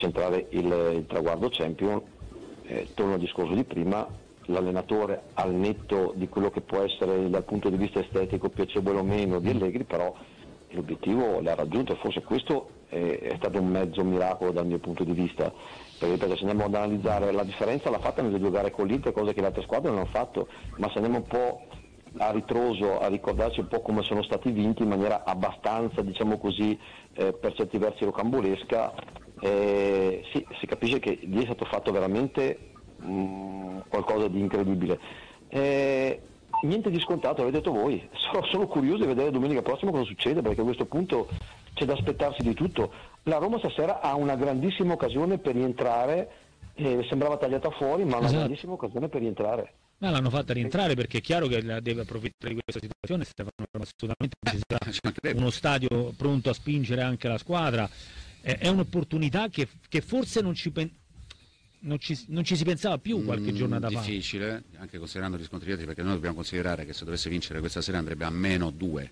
centrare il traguardo champion. Torno al discorso di prima, l'allenatore al netto di quello che può essere dal punto di vista estetico piacevole o meno di Allegri, però l'obiettivo l'ha raggiunto, e forse questo è stato un mezzo miracolo dal mio punto di vista, perché se andiamo ad analizzare la differenza l'ha fatta nelle due gare con l'Inter, cosa che le altre squadre non hanno fatto, ma se andiamo un po' a ritroso a ricordarci un po' come sono stati vinti in maniera abbastanza, diciamo così, per certi versi rocambolesca, sì, si capisce che lì è stato fatto veramente qualcosa di incredibile. Niente di scontato, l'avete detto voi, sono curioso di vedere domenica prossima cosa succede, perché a questo punto c'è da aspettarsi di tutto. La Roma stasera ha una grandissima occasione per rientrare, sembrava tagliata fuori, ma una grandissima occasione per rientrare. Ma l'hanno fatta rientrare, perché è chiaro che deve approfittare di questa situazione. Stefano, assolutamente necessita uno stadio pronto a spingere anche la squadra. È un'opportunità che forse non ci si pensava più qualche giornata fa. Difficile, anche considerando gli scontri diretti, perché noi dobbiamo considerare che se dovesse vincere questa sera andrebbe a -2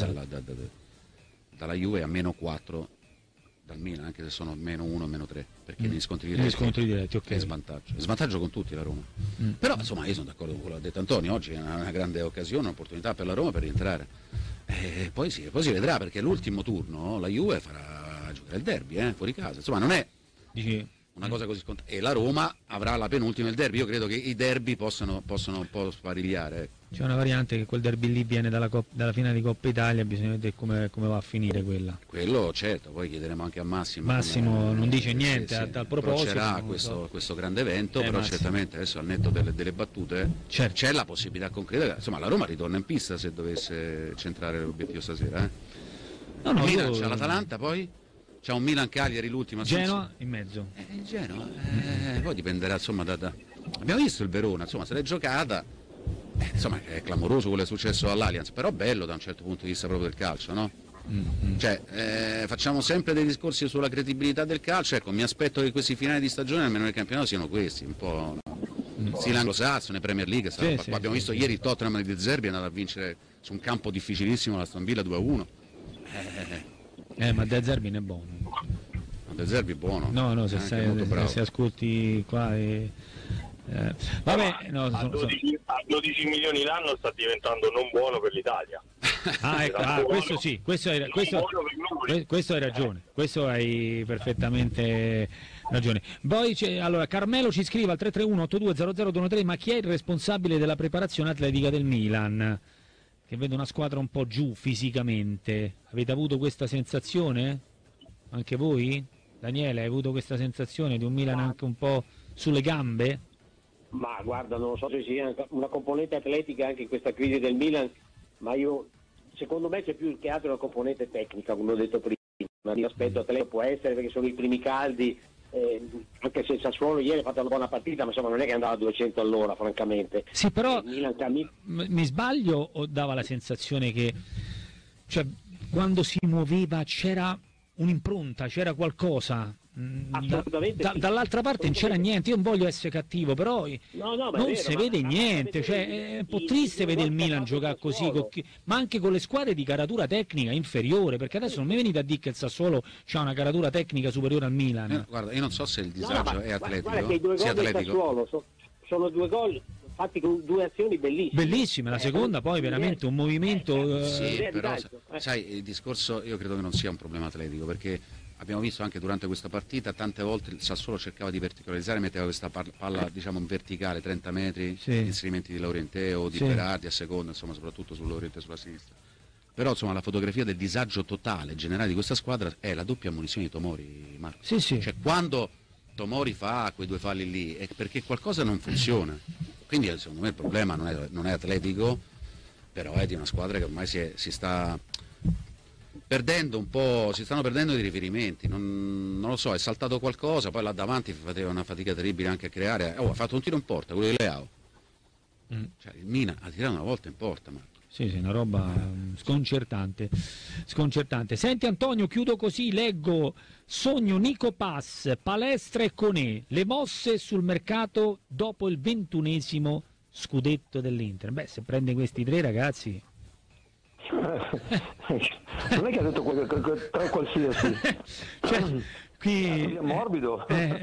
dalla Juve e a -4 dal Milan, anche se sono -1, -3, perché negli scontri diretti okay. È svantaggio con tutti la Roma. Però insomma io sono d'accordo con quello che ha detto Antonio, oggi è una grande occasione, un'opportunità per la Roma per rientrare. Poi si vedrà, perché l'ultimo turno la Juve farà giocare il derby fuori casa, insomma non è una cosa così scontata, e la Roma avrà la penultima il derby. Io credo che i derby possano un po' sparigliare. C'è una variante che quel derby lì viene dalla finale di Coppa Italia, bisogna vedere come va a finire quella. Quello certo, poi chiederemo anche a Massimo. Non dice niente a tal proposito. Questo grande evento, però Massimo, certamente adesso al netto delle battute c'è la possibilità concreta. Insomma la Roma ritorna in pista se dovesse centrare l'obiettivo stasera. C'è l'Atalanta, poi c'è un Milan-Cagliari, l'ultima. Genoa in mezzo. Il Genoa, poi dipenderà insomma abbiamo visto il Verona, insomma se l'è giocata. Insomma è clamoroso quello che è successo all'Allianz, però bello da un certo punto di vista proprio del calcio, no? Cioè facciamo sempre dei discorsi sulla credibilità del calcio, ecco, mi aspetto che questi finali di stagione almeno nel campionato siano questi, un po' stile anglosassone, Premier League. Abbiamo visto ieri il Tottenham di De Zerbi è andato a vincere su un campo difficilissimo la Aston Villa 2-1. Ma De Zerbi è buono. De Zerbi è buono. No, se ascolti qua vabbè, a 12 milioni l'anno sta diventando non buono per l'Italia. Questo sì, questo hai ragione, questo hai perfettamente ragione. Poi allora Carmelo ci scrive al 331-8200-213: ma chi è il responsabile della preparazione atletica del Milan? Che vede una squadra un po' giù fisicamente. Avete avuto questa sensazione? Anche voi? Daniele, hai avuto questa sensazione di un Milan anche un po' sulle gambe? Ma guarda, non so se sia una componente atletica anche in questa crisi del Milan, ma secondo me c'è più che altro una componente tecnica, come ho detto prima. L'aspetto atletico può essere perché sono i primi caldi, anche se il Sassuolo ieri ha fatto una buona partita, ma insomma non è che andava a 200 all'ora, francamente. Sì, però mi sbaglio o dava la sensazione che quando si muoveva c'era un'impronta, c'era qualcosa? Assolutamente sì. Dall'altra parte non c'era niente. Io non voglio essere cattivo, però non si vede niente, è un po' triste vedere il Milan giocare così, ma anche con le squadre di caratura tecnica inferiore, perché adesso non mi venite a dire che il Sassuolo c'ha una caratura tecnica superiore al Milan. Guarda, io non so se il disagio è atletico. Guarda che i due gol del Sassuolo sono due gol fatti con due azioni bellissime. La seconda poi veramente un movimento. Sì, però sai, il discorso io credo che non sia un problema atletico, perché abbiamo visto anche durante questa partita tante volte il Sassuolo cercava di verticalizzare, metteva questa palla diciamo in verticale 30 metri, inserimenti di Laurenteo o di Berardi a seconda, insomma soprattutto su Laurenteo sulla sinistra. Però insomma la fotografia del disagio totale generale di questa squadra è la doppia ammonizione di Tomori, Marco. Cioè quando Tomori fa quei due falli lì è perché qualcosa non funziona. Quindi secondo me il problema non è atletico, però è di una squadra che ormai si sta perdendo un po', si stanno perdendo i riferimenti, non lo so, è saltato qualcosa, poi là davanti faceva una fatica terribile anche a creare, ha fatto un tiro in porta, quello di Leao. Cioè il Milan ha tirato una volta in porta, Marco. Sì, una roba sconcertante. Senti Antonio, chiudo così, leggo: sogno Nico Pass, palestra e Conè, le mosse sul mercato dopo il 21esimo scudetto dell'Inter. Beh, se prende questi tre ragazzi... non è che ha detto tre qualsiasi. qui morbido.